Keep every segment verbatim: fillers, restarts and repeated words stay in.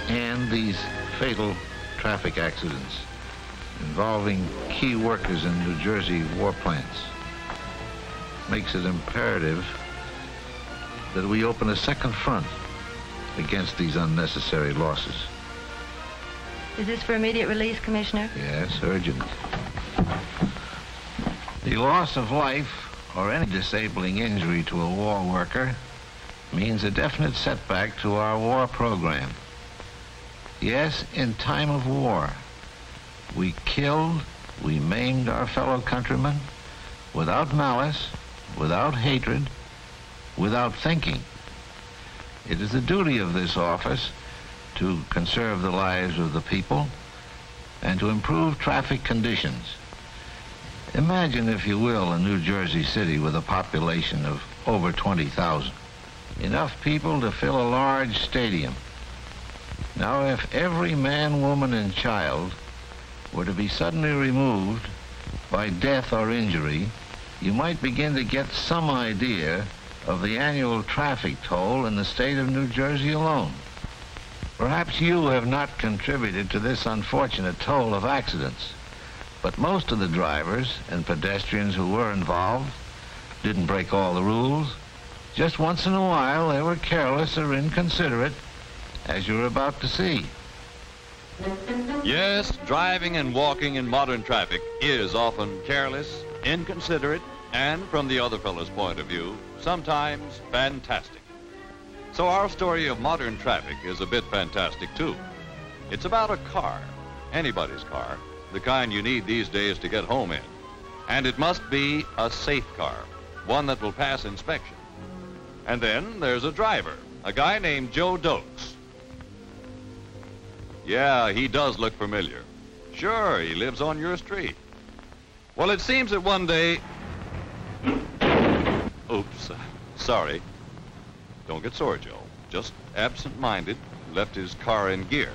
And these fatal traffic accidents involving key workers in New Jersey war plants makes it imperative that we open a second front against these unnecessary losses. Is this for immediate release, Commissioner? Yes, urgent. The loss of life or any disabling injury to a war worker means a definite setback to our war program. Yes, in time of war, we killed, we maimed our fellow countrymen without malice, without hatred, without thinking. It is the duty of this office to conserve the lives of the people and to improve traffic conditions. Imagine, if you will, a New Jersey city with a population of over twenty thousand. Enough people to fill a large stadium. Now, if every man, woman, and child were to be suddenly removed by death or injury, you might begin to get some idea of the annual traffic toll in the state of New Jersey alone. Perhaps you have not contributed to this unfortunate toll of accidents, but most of the drivers and pedestrians who were involved didn't break all the rules. Just once in a while, they were careless or inconsiderate, as you're about to see. Yes, driving and walking in modern traffic is often careless, inconsiderate, and from the other fellow's point of view, sometimes fantastic. So our story of modern traffic is a bit fantastic, too. It's about a car, anybody's car, the kind you need these days to get home in. And it must be a safe car, one that will pass inspection. And then there's a driver, a guy named Joe Dokes. Yeah, he does look familiar. Sure, he lives on your street. Well, it seems that one day... Oops, uh, sorry. Don't get sore, Joe. Just absent-minded, left his car in gear.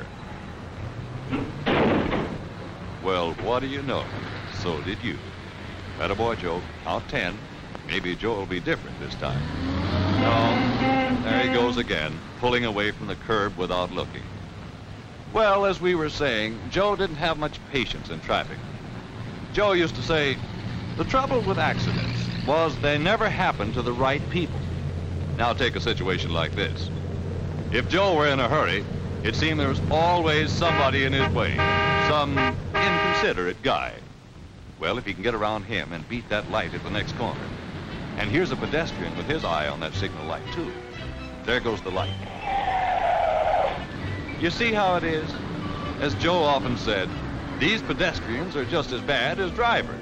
Well, what do you know? So did you. Attaboy, Joe. Count ten. Maybe Joe will be different this time. No, there he goes again, pulling away from the curb without looking. Well, as we were saying, Joe didn't have much patience in traffic. Joe used to say, the trouble with accidents was they never happened to the right people. Now take a situation like this. If Joe were in a hurry, it seemed there was always somebody in his way, some inconsiderate guy. Well, if he can get around him and beat that light at the next corner. And here's a pedestrian with his eye on that signal light, too. There goes the light. You see how it is? As Joe often said, these pedestrians are just as bad as drivers.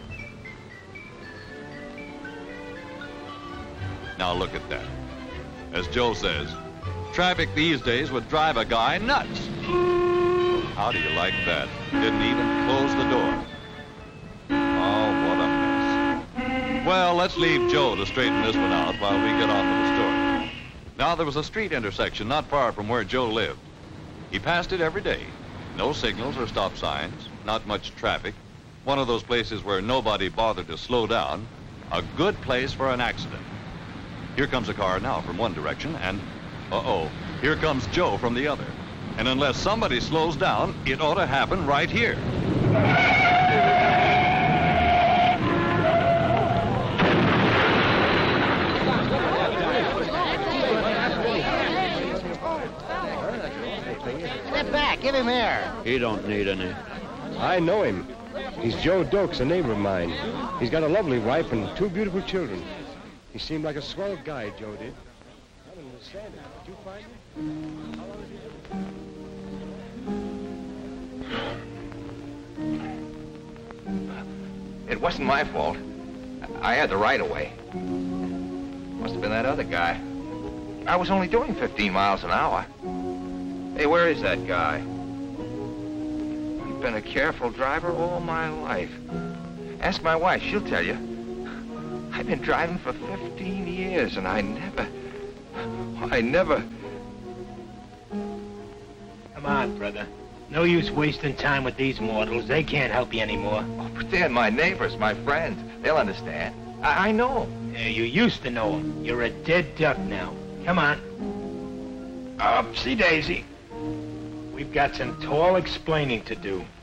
Now look at that. As Joe says, traffic these days would drive a guy nuts. How do you like that? Didn't even close the door. Oh, what a mess. Well, let's leave Joe to straighten this one out while we get on with the story. Now, there was a street intersection not far from where Joe lived. He passed it every day. No signals or stop signs, not much traffic. One of those places where nobody bothered to slow down. A good place for an accident. Here comes a car now from one direction, and, uh-oh, here comes Joe from the other. And unless somebody slows down, it ought to happen right here. Step back, give him air. He don't need any. I know him. He's Joe Dokes, a neighbor of mine. He's got a lovely wife and two beautiful children. He seemed like a swell guy, Joe did. I don't understand it. Did you find him? It wasn't my fault. I had the right of way. Must have been that other guy. I was only doing fifteen miles an hour. Hey, where is that guy? I've been a careful driver all my life. Ask my wife, she'll tell you. I've been driving for fifteen years, and I never... I never... Come on, brother. No use wasting time with these mortals. They can't help you anymore. Oh, but they're my neighbors, my friends. They'll understand. I, I know. Yeah, you used to know them. You're a dead duck now. Come on. Upsy daisy. We've got some tall explaining to do.